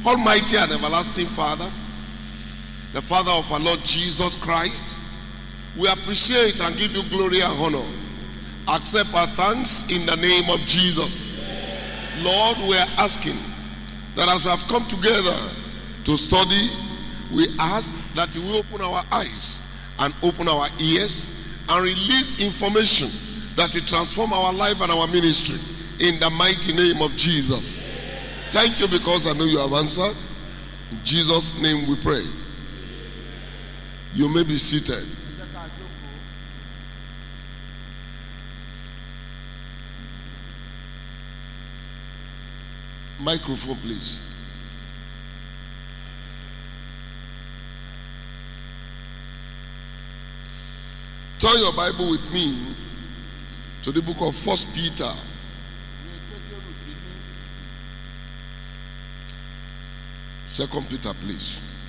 Almighty and everlasting Father, the Father of our Lord Jesus Christ, we appreciate and give you glory and honor. Accept our thanks in the name of Jesus. Lord, we are asking that as we have come together to study, we ask that you will open our eyes and open our ears and release information that will transform our life and our ministry in the mighty name of Jesus. Thank you because I know you have answered. In Jesus' name we pray. You may be seated. Microphone, please. Turn your Bible with me to the book of 1 Peter. 2 Peter, please.